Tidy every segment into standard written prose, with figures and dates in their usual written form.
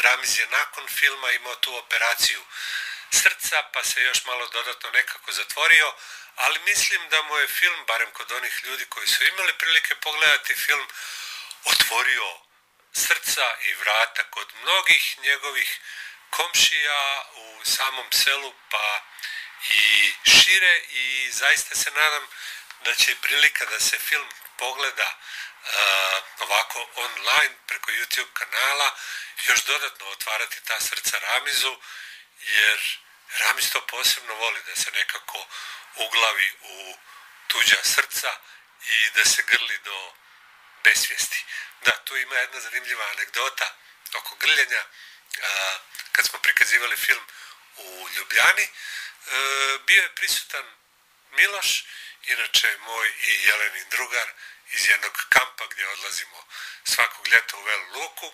Ramiz je nakon filma imao tu operaciju srca, pa se još malo dodatno nekako zatvorio, ali mislim da mu je film, barem kod onih ljudi koji su imali prilike pogledati film, otvorio srca i vrata kod mnogih njegovih komšija u samom selu, pa i šire, i zaista se nadam da će prilika da se film pogleda ovako online preko YouTube kanala još dodatno otvarati ta srca Ramizu, jer Ramiz to posebno voli, da se nekako uglavi u tuđa srca i da se grli do besvijesti. Da, tu ima jedna zanimljiva anegdota oko grljenja. Kad smo prikazivali film u Ljubljani, bio je prisutan Miloš, inače moj i Jelenin drugar iz jednog kampa gdje odlazimo svakog ljeta u Velu Luku.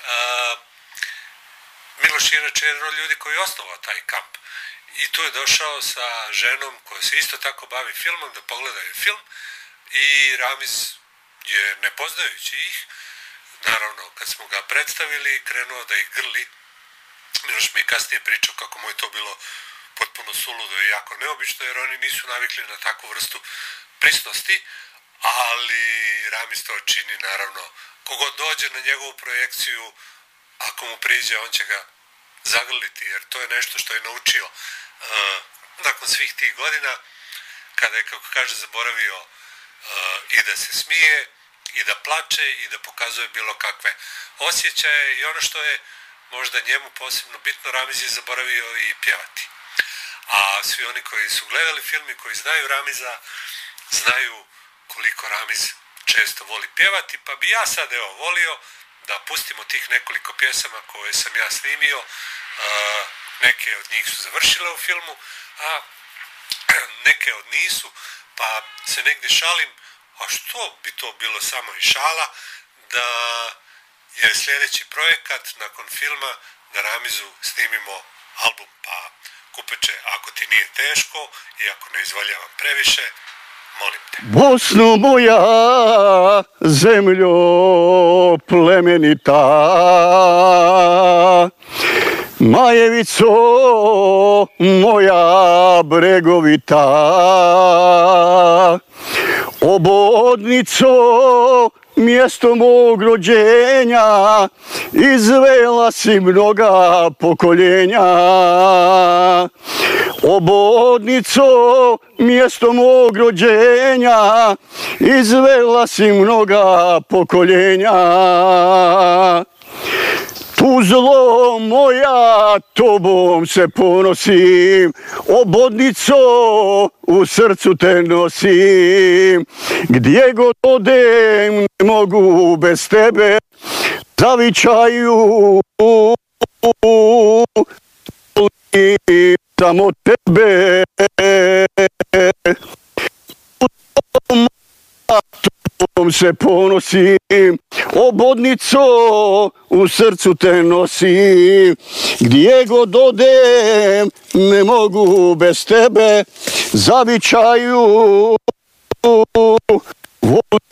Miloš je inače jedan od ljudi koji je osnovao taj kamp i tu je došao sa ženom koja se isto tako bavi filmom da pogledaju film, i Ramiz je, ne poznajući ih, naravno kad smo ga predstavili, krenuo da ih grli. Miloš mi je kasnije pričao kako mu je to bilo potpuno suludo i jako neobično, jer oni nisu navikli na takvu vrstu prisnosti, ali Ramiz to čini, naravno, kogod dođe na njegovu projekciju, ako mu priđe, on će ga zagrliti, jer to je nešto što je naučio nakon svih tih godina, kada je, kako kaže, zaboravio i da se smije, i da plače, i da pokazuje bilo kakve osjećaje, i ono što je možda njemu posebno bitno, Ramiz je zaboravio i pjevati. A svi oni koji su gledali film i koji znaju Ramiza, znaju koliko Ramiz često voli pjevati, pa bi ja sad volio da pustimo tih nekoliko pjesama koje sam ja snimio. Neke od njih su završile u filmu, a neke od nisu, pa se negdje šalim, a što bi to bilo samo i šala, da je sljedeći projekat nakon filma da Ramizu snimimo album. Pa Kupeče, ako ti nije teško i ako ne izvoljavam previše, molim te. Bosno moja, zemljo plemenita, Majevico moja bregovita, obodnico mjesto mog rođenja, izvela si mnoga pokoljenja. Obodnico mjesto mog rođenja, izvela si mnoga pokoljenja. Tuzlo moja, tobom se ponosim, obodnico u srcu te nosim. Gdje god odem ne mogu bez tebe, zavičaju samo tebe. Tobom se ponosim, obodnico u srcu te nosim. Gdje god odem ne mogu bez tebe, zavičaju